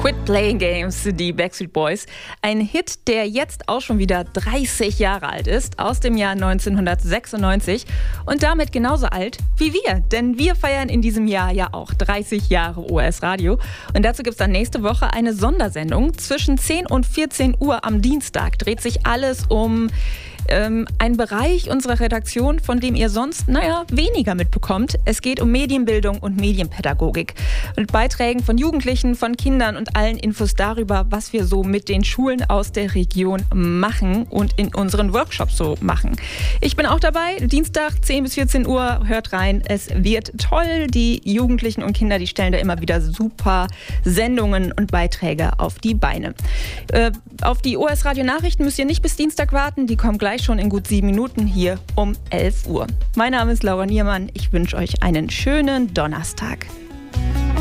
Quit Playing Games, die Backstreet Boys. Ein Hit, der jetzt auch schon wieder 30 Jahre alt ist, aus dem Jahr 1996 und damit genauso alt wie wir. Denn wir feiern in diesem Jahr ja auch 30 Jahre ORS Radio. Und dazu gibt es dann nächste Woche eine Sondersendung. Zwischen 10 und 14 Uhr am Dienstag dreht sich alles um ein Bereich unserer Redaktion, von dem ihr sonst, weniger mitbekommt. Es geht um Medienbildung und Medienpädagogik. Mit Beiträgen von Jugendlichen, von Kindern und allen Infos darüber, was wir so mit den Schulen aus der Region machen und in unseren Workshops so machen. Ich bin auch dabei, Dienstag 10 bis 14 Uhr, hört rein, es wird toll. Die Jugendlichen und Kinder, die stellen da immer wieder super Sendungen und Beiträge auf die Beine. Auf die ORS Radio Nachrichten müsst ihr nicht bis Dienstag warten, die kommen gleich schon in gut 7 Minuten hier um 11 Uhr. Mein Name ist Laura Niermann. Ich wünsche euch einen schönen Donnerstag.